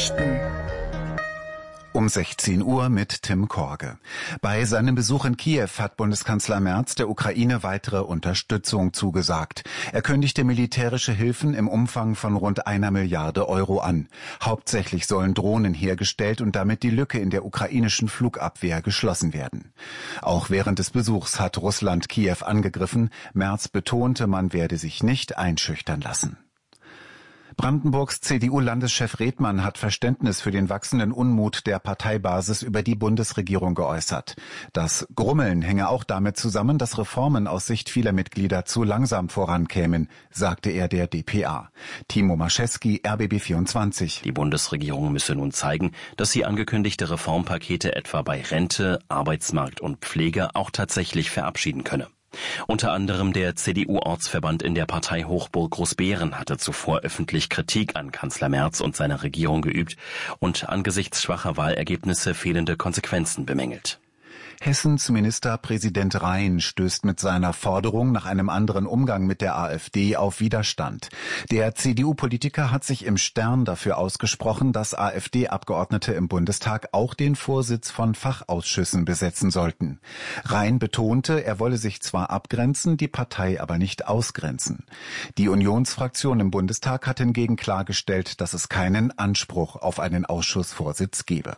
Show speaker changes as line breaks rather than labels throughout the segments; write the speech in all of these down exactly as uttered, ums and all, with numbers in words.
Nachrichten.
Um sechzehn Uhr mit Tim Korge. Bei seinem Besuch in Kiew hat Bundeskanzler Merz der Ukraine weitere Unterstützung zugesagt. Er kündigte militärische Hilfen im Umfang von rund einer Milliarde Euro an. Hauptsächlich sollen Drohnen hergestellt und damit die Lücke in der ukrainischen Flugabwehr geschlossen werden. Auch während des Besuchs hat Russland Kiew angegriffen. Merz betonte, man werde sich nicht einschüchtern lassen. Brandenburgs C D U-Landeschef Redmann hat Verständnis für den wachsenden Unmut der Parteibasis über die Bundesregierung geäußert. Das Grummeln hänge auch damit zusammen, dass Reformen aus Sicht vieler Mitglieder zu langsam vorankämen, sagte er der d p a. Timo Maschewski, R B B vierundzwanzig.
Die Bundesregierung müsse nun zeigen, dass sie angekündigte Reformpakete etwa bei Rente, Arbeitsmarkt und Pflege auch tatsächlich verabschieden könne. Unter anderem der C D U-Ortsverband in der Partei Hochburg Großbeeren hatte zuvor öffentlich Kritik an Kanzler Merz und seiner Regierung geübt und angesichts schwacher Wahlergebnisse fehlende Konsequenzen bemängelt.
Hessens Ministerpräsident Rhein stößt mit seiner Forderung nach einem anderen Umgang mit der AfD auf Widerstand. Der C D U-Politiker hat sich im Stern dafür ausgesprochen, dass AfD-Abgeordnete im Bundestag auch den Vorsitz von Fachausschüssen besetzen sollten. Rhein betonte, er wolle sich zwar abgrenzen, die Partei aber nicht ausgrenzen. Die Unionsfraktion im Bundestag hat hingegen klargestellt, dass es keinen Anspruch auf einen Ausschussvorsitz gebe.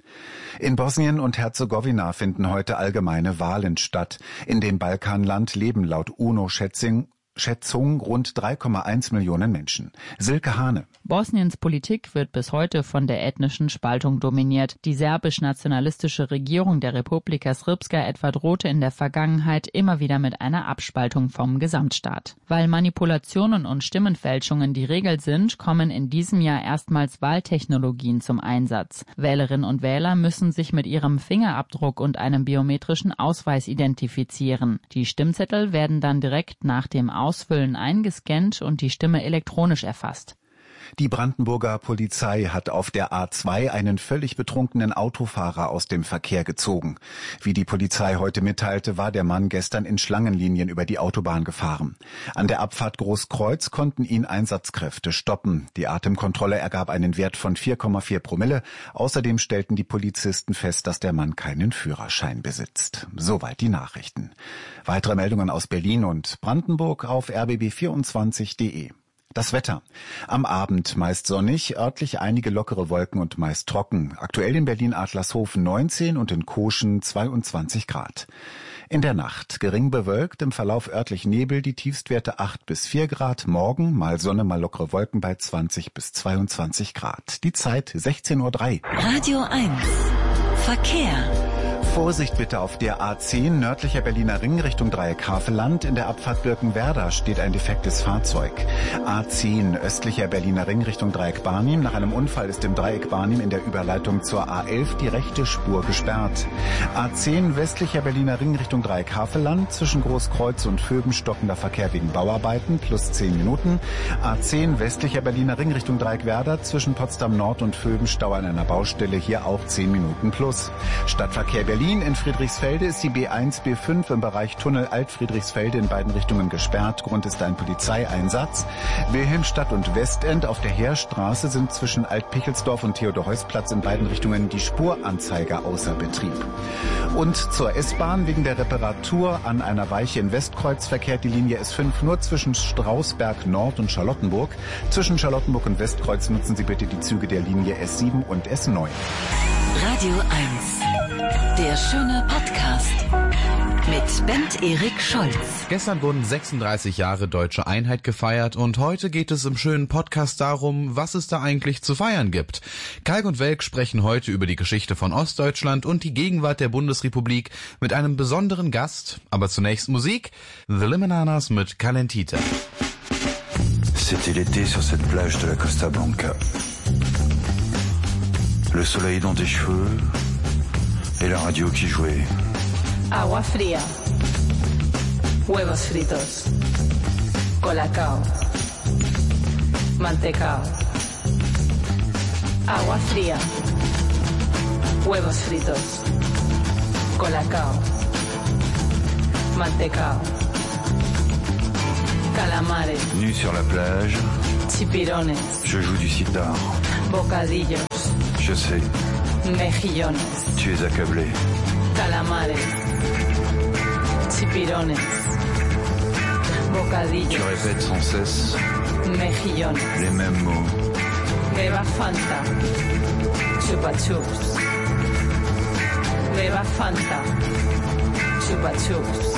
In Bosnien und Herzegowina finden heute allgemeine Wahlen statt. In dem Balkanland leben laut UNO-Schätzung Schätzung rund drei Komma eins Millionen Menschen. Silke Hane.
Bosniens Politik wird bis heute von der ethnischen Spaltung dominiert. Die serbisch-nationalistische Regierung der Republika Srpska etwa drohte in der Vergangenheit immer wieder mit einer Abspaltung vom Gesamtstaat. Weil Manipulationen und Stimmenfälschungen die Regel sind, kommen in diesem Jahr erstmals Wahltechnologien zum Einsatz. Wählerinnen und Wähler müssen sich mit ihrem Fingerabdruck und einem biometrischen Ausweis identifizieren. Die Stimmzettel werden dann direkt nach dem Ausfüllen eingescannt und die Stimme elektronisch erfasst.
Die Brandenburger Polizei hat auf der A zwei einen völlig betrunkenen Autofahrer aus dem Verkehr gezogen. Wie die Polizei heute mitteilte, war der Mann gestern in Schlangenlinien über die Autobahn gefahren. An der Abfahrt Großkreuz konnten ihn Einsatzkräfte stoppen. Die Atemkontrolle ergab einen Wert von vier Komma vier Promille. Außerdem stellten die Polizisten fest, dass der Mann keinen Führerschein besitzt. Soweit die Nachrichten. Weitere Meldungen aus Berlin und Brandenburg auf r b b vierundzwanzig punkt d e. Das Wetter. Am Abend meist sonnig, örtlich einige lockere Wolken und meist trocken. Aktuell in Berlin-Adlershofen neunzehn und in Koschen zweiundzwanzig Grad. In der Nacht gering bewölkt, im Verlauf örtlich Nebel, die Tiefstwerte acht bis vier Grad. Morgen mal Sonne, mal lockere Wolken bei zwanzig bis zweiundzwanzig Grad. Die Zeit sechzehn Uhr drei.
Radio eins. Verkehr.
Vorsicht bitte auf der A zehn, nördlicher Berliner Ring Richtung Dreieck Havelland. In der Abfahrt Birkenwerder steht ein defektes Fahrzeug. A zehn, östlicher Berliner Ring Richtung Dreieck Barnim. Nach einem Unfall ist im Dreieck Barnim in der Überleitung zur A elf die rechte Spur gesperrt. A zehn, westlicher Berliner Ring Richtung Dreieck Havelland. Zwischen Großkreuz und Vöben stockender Verkehr wegen Bauarbeiten, plus zehn Minuten. A zehn, westlicher Berliner Ring Richtung Dreieck Werder. Zwischen Potsdam Nord und Vöben Stau an einer Baustelle, hier auch zehn Minuten plus. Stadtverkehr Berlin. In Friedrichsfelde ist die B eins, B fünf im Bereich Tunnel Alt-Friedrichsfelde in beiden Richtungen gesperrt. Grund ist ein Polizeieinsatz. Wilhelmstadt und Westend auf der Heerstraße sind zwischen Alt-Pichelsdorf und Theodor-Heuss-Platz in beiden Richtungen die Spuranzeiger außer Betrieb. Und zur S-Bahn wegen der Reparatur an einer Weiche in Westkreuz verkehrt die Linie S fünf nur zwischen Strausberg Nord und Charlottenburg. Zwischen Charlottenburg und Westkreuz nutzen Sie bitte die Züge der Linie S sieben und S neun.
Radio eins. Der schöne Podcast mit Bent Erik Scholz.
Gestern wurden sechsunddreißig Jahre Deutsche Einheit gefeiert und heute geht es im schönen Podcast darum, was es da eigentlich zu feiern gibt. Kalk und Welk sprechen heute über die Geschichte von Ostdeutschland und die Gegenwart der Bundesrepublik mit einem besonderen Gast. Aber zunächst Musik. The Limenanas mit Calentita.
C'était l'été sur cette plage de la Costa Blanca. Le soleil dans tes cheveux et la radio qui jouait.
Agua fría, huevos fritos, colacao, mantecao. Agua fría, huevos fritos, colacao, mantecao, calamares,
Nu sur la plage,
chipirones,
je joue du sitar.
bocadillos,
Je sais,
mejillones,
tu es accablé.
calamares, chipirones,
Tu
bocadillos,
répètes sans cesse
mejillones,
les mêmes mots.
beba Fanta, chupa chups, beba Fanta, chupa chups,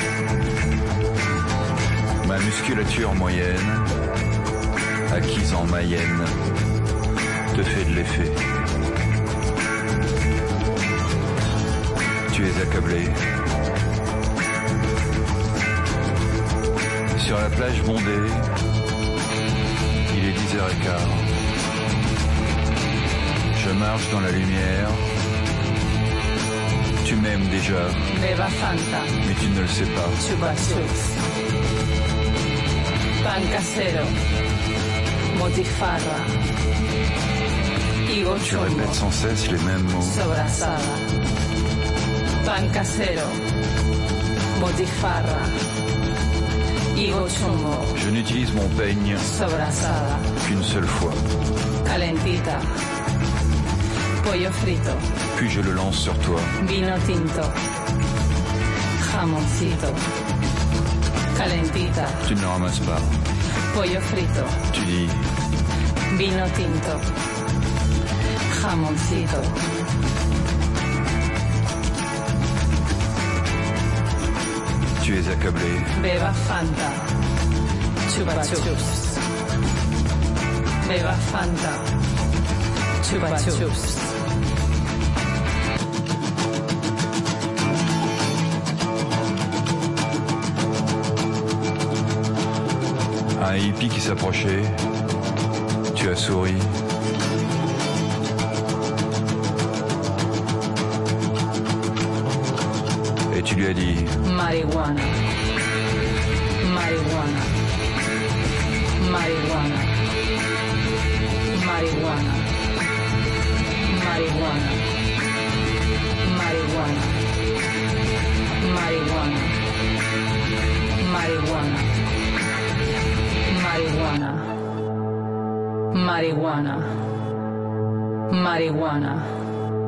Ma musculature moyenne, acquise en Mayenne, te fait de l'effet. Tu es accablé. Sur la plage bondée, il est dix heures quinze. Je marche dans la lumière. Tu m'aimes déjà,
beba Fanta,
mais tu ne le sais pas.
chupa chups, pan casero, motifarra, higo
Tu
chumbo,
répètes sans cesse les mêmes mots.
sobrasada, pan casero, motifarra, higo chumbo,
Je n'utilise mon peigne
sobrasada,
qu'une seule fois,
calentita, pollo frito,
puis je le lance sur toi.
vino tinto, jamoncito, calentita,
Tu ne le ramasses pas.
pollo frito,
Tu dis,
vino tinto, jamoncito,
tu es accablé.
beba Fanta, chupa chups, beba Fanta, chupa chups.
Un hippie qui s'approchait, tu as souri. Et tu lui as dit,
Marihuana, marihuana, marihuana, marihuana, marihuana, marihuana, marihuana, marihuana, marihuana, marihuana, marihuana.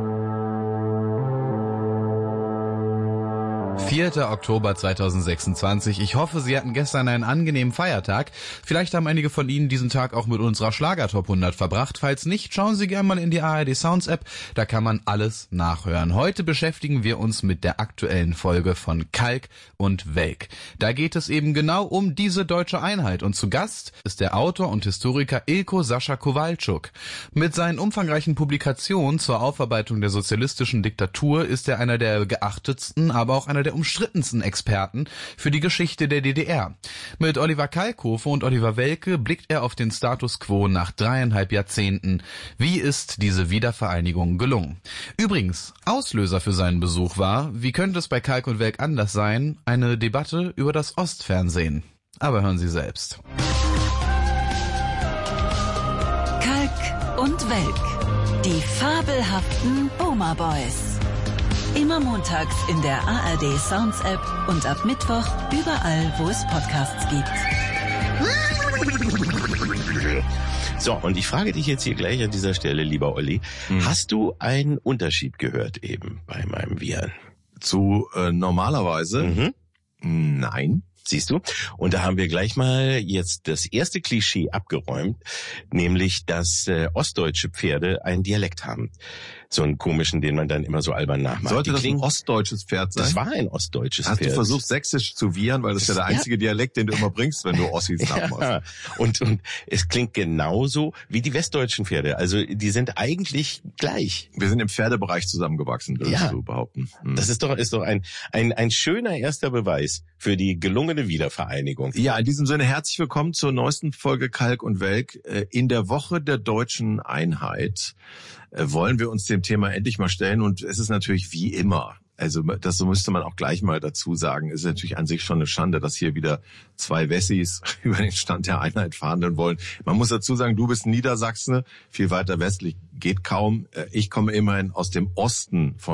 vierter Oktober zweitausendsechsundzwanzig. Ich hoffe, Sie hatten gestern einen angenehmen Feiertag. Vielleicht haben einige von Ihnen diesen Tag auch mit unserer Schlager-Top hundert verbracht. Falls nicht, schauen Sie gerne mal in die A R D Sounds App. Da kann man alles nachhören. Heute beschäftigen wir uns mit der aktuellen Folge von Kalk und Welk. Da geht es eben genau um diese deutsche Einheit. Und zu Gast ist der Autor und Historiker Ilko Sascha Kowalczuk. Mit seinen umfangreichen Publikationen zur Aufarbeitung der sozialistischen Diktatur ist er einer der geachtetsten, aber auch einer der umstrittensten Experten für die Geschichte der D D R. Mit Oliver Kalkofe und Oliver Welke blickt er auf den Status quo nach dreieinhalb Jahrzehnten. Wie ist diese Wiedervereinigung gelungen? Übrigens, Auslöser für seinen Besuch war, wie könnte es bei Kalk und Welk anders sein, eine Debatte über das Ostfernsehen. Aber hören Sie selbst.
Kalk und Welk. Die fabelhaften Boomer Boys. Immer montags in der A R D Sounds App und ab Mittwoch überall, wo es Podcasts gibt.
So, und ich frage dich jetzt hier gleich an dieser Stelle, lieber Olli, hm. hast du einen Unterschied gehört eben bei meinem Viren?
Zu äh, normalerweise?
Mhm.
Nein.
Siehst du? Und da haben wir gleich mal jetzt das erste Klischee abgeräumt, nämlich, dass äh, ostdeutsche Pferde einen Dialekt haben. So einen komischen, den man dann immer so albern nachmacht.
Sollte
Die
das
klingen,
ein ostdeutsches Pferd sein?
Das war ein ostdeutsches
Hast
Pferd.
Hast du versucht, sächsisch zu wiehern, weil das, das ist ja der einzige ja. Dialekt, den du immer bringst, wenn du Ossis nachmachst.
Ja. Und, und es klingt genauso wie die westdeutschen Pferde. Also die sind eigentlich gleich.
Wir sind im Pferdebereich zusammengewachsen, würdest
ja.
du behaupten. Hm.
Das ist doch, ist doch ein, ein, ein schöner erster Beweis für die gelungene Wiedervereinigung.
Ja, in diesem Sinne herzlich willkommen zur neuesten Folge Kalk und Welk. In der Woche der deutschen Einheit wollen wir uns dem Thema endlich mal stellen, und es ist natürlich wie immer, also das müsste man auch gleich mal dazu sagen, es ist natürlich an sich schon eine Schande, dass hier wieder zwei Wessis über den Stand der Einheit verhandeln wollen. Man muss dazu sagen, du bist Niedersachse, viel weiter westlich geht kaum. Ich komme immerhin aus dem Osten von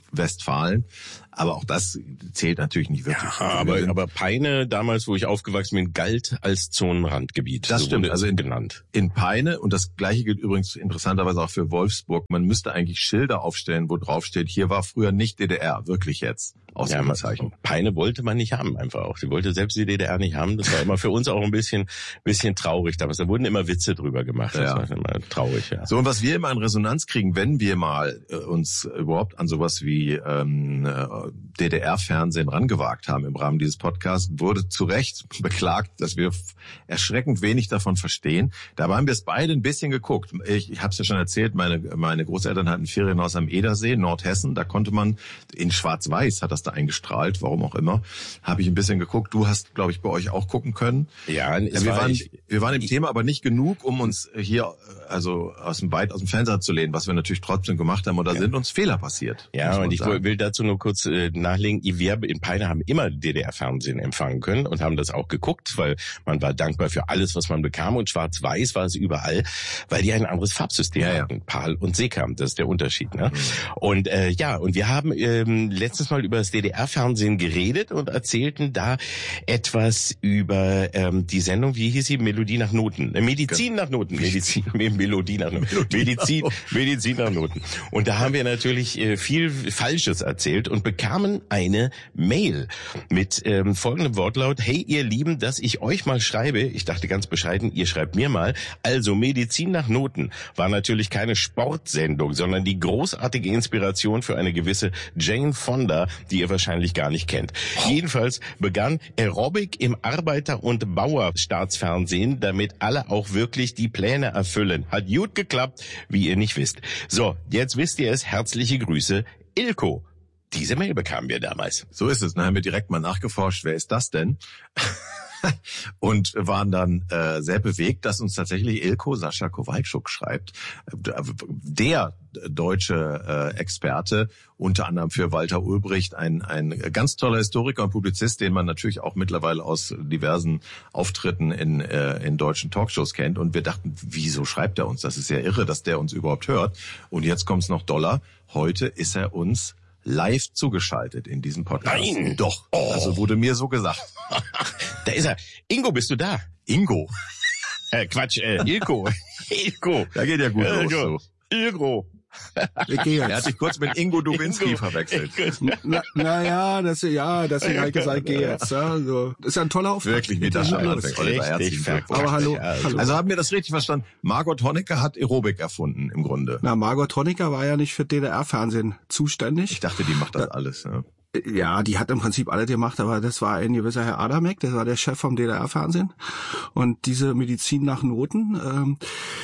Westfalen. Aber auch das zählt natürlich nicht wirklich.
Ja, aber, aber Peine, damals, wo ich aufgewachsen bin, galt als Zonenrandgebiet.
Das
so
stimmt, also in,
genannt.
In Peine, und das Gleiche gilt übrigens interessanterweise auch für Wolfsburg, man müsste eigentlich Schilder aufstellen, wo drauf steht, hier war früher nicht D D R, wirklich jetzt. Ausrufezeichen.
Ja, Peine wollte man nicht haben einfach auch. Sie wollte selbst die D D R nicht haben. Das war immer für uns auch ein bisschen, bisschen traurig damals. Da wurden immer Witze drüber gemacht. Das
ja.
war immer traurig, ja.
So, und was wir immer in Resonanz kriegen, wenn wir mal äh, uns überhaupt an sowas wie ähm, äh, D D R-Fernsehen rangewagt haben im Rahmen dieses Podcasts, wurde zu Recht beklagt, dass wir f- erschreckend wenig davon verstehen. Da haben wir es beide ein bisschen geguckt. Ich, ich habe es ja schon erzählt, meine, meine Großeltern hatten ein Ferienhaus am Edersee, Nordhessen. Da konnte man in Schwarz-Weiß, hat das da eingestrahlt, warum auch immer, habe ich ein bisschen geguckt. Du hast, glaube ich, bei euch auch gucken können.
Ja, es
ja wir,
war
waren,
ich,
wir waren im ich, Thema, aber nicht genug, um uns hier also aus dem weit aus dem Fenster zu lehnen, was wir natürlich trotzdem gemacht haben. Und da ja. sind uns Fehler passiert.
Ja, und ich sagen. will dazu nur kurz äh, nachlegen. Wir in Peine haben immer D D R-Fernsehen empfangen können und haben das auch geguckt, weil man war dankbar für alles, was man bekam. Und Schwarz-Weiß war es überall, weil die ein anderes Farbsystem ja, hatten. Ja. PAL und SECAM, das ist der Unterschied. Ne? Mhm. Und äh, ja, und wir haben ähm, letztes Mal über das D D R-Fernsehen geredet und erzählten da etwas über ähm, die Sendung, wie hieß sie? Melodie nach Noten. Äh, Medizin nach Noten. Medizin, Melodie nach Noten. Medizin, Medizin nach Noten. Und da haben wir natürlich äh, viel Falsches erzählt und bekamen eine Mail mit ähm, folgendem Wortlaut: Hey ihr Lieben, dass ich euch mal schreibe. Ich dachte ganz bescheiden, ihr schreibt mir mal. Also Medizin nach Noten war natürlich keine Sportsendung, sondern die großartige Inspiration für eine gewisse Jane Fonda, die ihr wahrscheinlich gar nicht kennt. Oh. Jedenfalls begann Aerobic im Arbeiter- und Bauerstaatsfernsehen, damit alle auch wirklich die Pläne erfüllen. Hat gut geklappt, wie ihr nicht wisst. So, jetzt wisst ihr es. Herzliche Grüße, Ilko. Diese Mail bekamen wir damals.
So ist es. Dann haben wir direkt mal nachgeforscht, wer ist das denn? Und waren dann äh, sehr bewegt, dass uns tatsächlich Ilko Sascha Kowalczuk schreibt. Der deutsche äh, Experte, unter anderem für Walter Ulbricht, ein, ein ganz toller Historiker und Publizist, den man natürlich auch mittlerweile aus diversen Auftritten in, äh, in deutschen Talkshows kennt. Und wir dachten, wieso schreibt er uns? Das ist ja irre, dass der uns überhaupt hört. Und jetzt kommt's noch doller. Heute ist er uns live zugeschaltet in diesem Podcast.
Nein!
Doch. Oh. Also wurde mir so gesagt.
Da ist er. Ingo, bist du da?
Ingo?
Äh, Quatsch, äh, Ilko. Ilko.
Da geht ja gut
Ilko.
los. So.
Ilko.
Ich gehe jetzt. Er hat sich kurz mit Ingo Dubinsky Ingo. verwechselt.
Na, na ja, das, ja, deswegen habe ich gesagt, geh jetzt. Ja, also, das ist ja ein toller Auftrag.
Wirklich, wie das schon anfängt.
Aber hallo, hallo.
Also haben wir das richtig verstanden? Margot Honecker hat Aerobic erfunden, im Grunde.
Na, Margot Honecker war ja nicht für D D R-Fernsehen zuständig.
Ich dachte, die macht das alles, ja.
Ja, die hat im Prinzip alle gemacht, aber das war ein gewisser Herr Adamek, der war der Chef vom D D R-Fernsehen. Und diese Medizin nach Noten, ähm,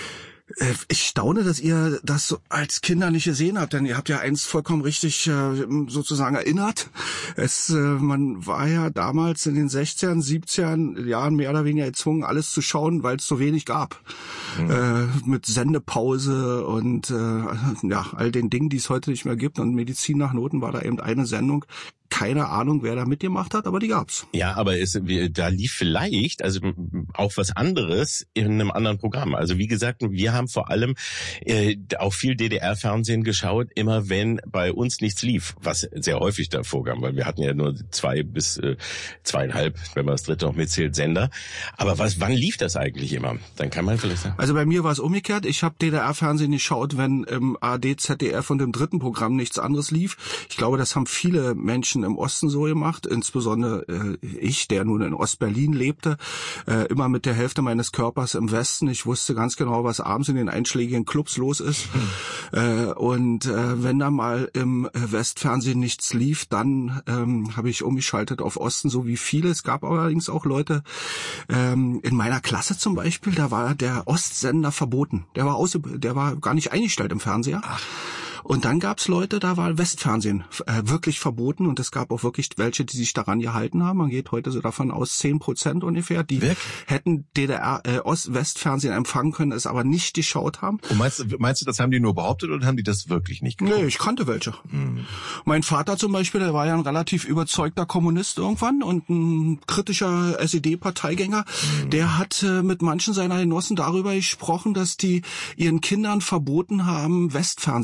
ich staune, dass ihr das so als Kinder nicht gesehen habt, denn ihr habt ja eins vollkommen richtig äh, sozusagen erinnert. Es, äh, man war ja damals in den sechzigern, siebzigern Jahren mehr oder weniger gezwungen, alles zu schauen, weil es so wenig gab. Mhm. Äh, mit Sendepause und äh, ja, all den Dingen, die es heute nicht mehr gibt. Und Medizin nach Noten war da eben eine Sendung. Keine Ahnung, wer da mitgemacht hat, aber die gab's.
Ja, aber es, da lief vielleicht also auch was anderes in einem anderen Programm. Also wie gesagt, wir haben vor allem äh, auch viel D D R-Fernsehen geschaut, immer wenn bei uns nichts lief, was sehr häufig da vorkam, weil wir hatten ja nur zwei bis äh, zweieinhalb, wenn man das dritte noch mitzählt, Sender. Aber was, wann lief das eigentlich immer? Dann kann man vielleicht sagen.
Also bei mir war es umgekehrt. Ich habe D D R-Fernsehen geschaut, wenn im A R D, Z D F und im dritten Programm nichts anderes lief. Ich glaube, das haben viele Menschen im Osten so gemacht, insbesondere äh, ich, der nun in Ostberlin lebte, äh, immer mit der Hälfte meines Körpers im Westen. Ich wusste ganz genau, was abends in den einschlägigen Clubs los ist. Hm. Äh, und äh, wenn da mal im Westfernsehen nichts lief, dann ähm, habe ich umgeschaltet auf Osten, so wie viele. Es gab allerdings auch Leute, ähm, in meiner Klasse zum Beispiel, da war der Ostsender verboten. Der war, aus, der war gar nicht eingestellt im Fernseher. Ach. Und dann gab's Leute, da war Westfernsehen äh, wirklich verboten und es gab auch wirklich welche, die sich daran gehalten haben. Man geht heute so davon aus, zehn Prozent ungefähr, die wirklich? hätten D D R, äh, Ost-Westfernsehen empfangen können, es aber nicht geschaut haben.
Und meinst du, meinst du, das haben die nur behauptet oder haben die das wirklich nicht geguckt?
Nee, ich kannte welche. Hm. Mein Vater zum Beispiel, der war ja ein relativ überzeugter Kommunist irgendwann und ein kritischer S E D-Parteigänger. Hm. Der hat äh, mit manchen seiner Genossen darüber gesprochen, dass die ihren Kindern verboten haben, Westfernsehen zu schauen,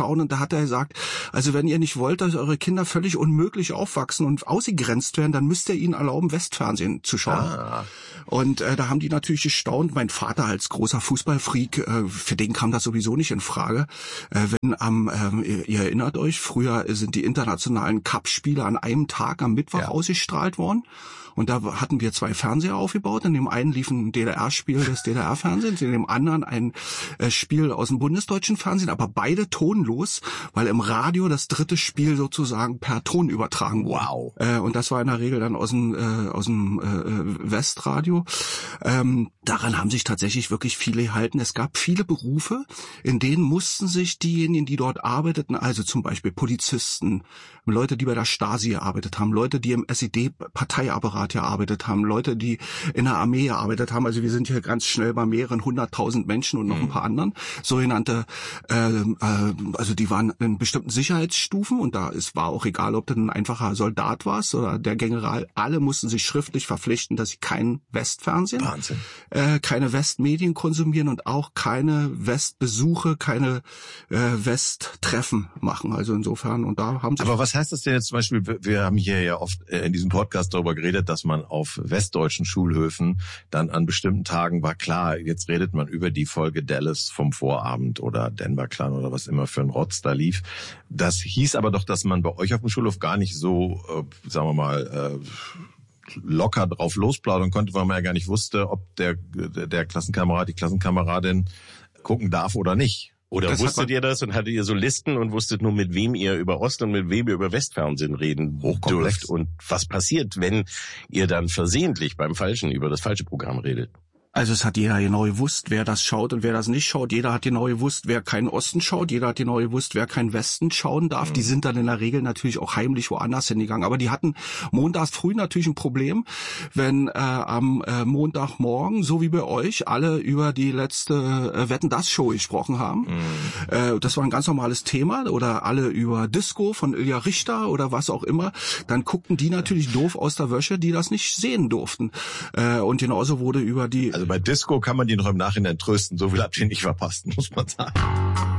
staunen. Und da hat er gesagt, also wenn ihr nicht wollt, dass eure Kinder völlig unmöglich aufwachsen und ausgegrenzt werden, dann müsst ihr ihnen erlauben, Westfernsehen zu schauen. Ah. Und äh, da haben die natürlich gestaunt. Mein Vater als großer Fußballfreak, äh, für den kam das sowieso nicht in Frage. Äh, wenn am, ähm, ihr, ihr erinnert euch, früher sind die internationalen Cup-Spiele an einem Tag am Mittwoch ja. ausgestrahlt worden. Und da hatten wir zwei Fernseher aufgebaut. In dem einen lief ein D D R-Spiel des D D R-Fernsehens, in dem anderen ein äh, Spiel aus dem bundesdeutschen Fernsehen, aber beide tonlos, weil im Radio das dritte Spiel sozusagen per Ton übertragen wurde. Wow. Äh, und das war in der Regel dann aus dem, äh, aus dem äh, Westradio. Ähm, daran haben sich tatsächlich wirklich viele gehalten. Es gab viele Berufe, in denen mussten sich diejenigen, die dort arbeiteten, also zum Beispiel Polizisten, Leute, die bei der Stasi gearbeitet haben, Leute, die im S E D-Parteiapparat gearbeitet haben, Leute, die in der Armee gearbeitet haben. Also wir sind hier ganz schnell bei mehreren hunderttausend Menschen und noch ein paar anderen. Sogenannte, äh, äh, also die waren in bestimmten Sicherheitsstufen und da es war auch egal, ob du ein einfacher Soldat warst oder der General. Alle mussten sich schriftlich verpflichten, dass sie kein Westfernsehen, Wahnsinn. Äh, keine Westmedien konsumieren und auch keine Westbesuche, keine äh, Westtreffen machen. Also insofern und da haben sie.
Aber was heißt das denn jetzt zum Beispiel? Wir haben hier ja oft in diesem Podcast darüber geredet, dass man auf westdeutschen Schulhöfen dann an bestimmten Tagen war klar, jetzt redet man über die Folge Dallas vom Vorabend oder Denver Clan oder was immer für ein Rotz da lief. Das hieß aber doch, dass man bei euch auf dem Schulhof gar nicht so, äh, sagen wir mal, äh, locker drauf losplaudern konnte, weil man ja gar nicht wusste, ob der, der Klassenkamerad, die Klassenkameradin gucken darf oder nicht.
Oder
das
wusstet ihr das und hattet ihr so Listen und wusstet nur, mit wem ihr über Ost- und mit wem ihr über Westfernsehen reden dürft und was passiert, wenn ihr dann versehentlich beim Falschen über das falsche Programm redet?
Also es hat jeder genau gewusst, wer das schaut und wer das nicht schaut. Jeder hat genau gewusst, wer keinen Osten schaut. Jeder hat genau gewusst, wer keinen Westen schauen darf. Mhm. Die sind dann in der Regel natürlich auch heimlich woanders hingegangen. Aber die hatten montags früh natürlich ein Problem, wenn äh, am äh, Montagmorgen, so wie bei euch, alle über die letzte äh, Wetten-dass-Show gesprochen haben. Mhm. Äh, das war ein ganz normales Thema. Oder alle über Disco von Ilja Richter oder was auch immer. Dann guckten die natürlich doof aus der Wäsche, die das nicht sehen durften. Äh, und genauso wurde über die...
Also bei Disco kann man die noch im Nachhinein trösten. So viel habt ihr nicht verpasst, muss man sagen.